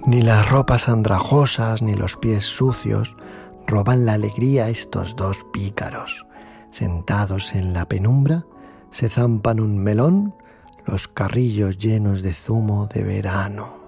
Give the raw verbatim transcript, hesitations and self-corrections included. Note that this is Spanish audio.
Ni las ropas andrajosas ni los pies sucios roban la alegría a estos dos pícaros. Sentados en la penumbra, se zampan un melón los carrillos llenos de zumo de verano.